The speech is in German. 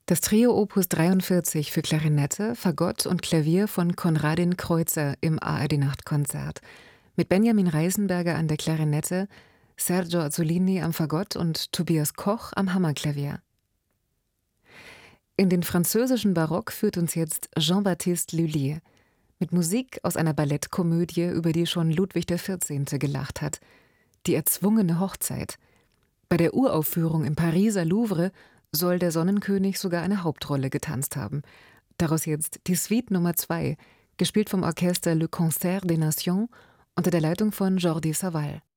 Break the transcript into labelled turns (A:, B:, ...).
A: Das Trio Opus 43 für Klarinette, Fagott und Klavier von Konradin Kreutzer im ARD-Nachtkonzert. Mit Benjamin Reisenberger an der Klarinette, Sergio Azzolini am Fagott und Tobias Koch am Hammerklavier. In den französischen Barock führt uns jetzt Jean-Baptiste Lully mit Musik aus einer Ballettkomödie, über die schon Ludwig XIV. Gelacht hat. Die erzwungene Hochzeit. Bei der Uraufführung im Pariser Louvre soll der Sonnenkönig sogar eine Hauptrolle getanzt haben. Daraus jetzt die Suite Nummer 2, gespielt vom Orchester Le Concert des Nations unter der Leitung von Jordi Savall.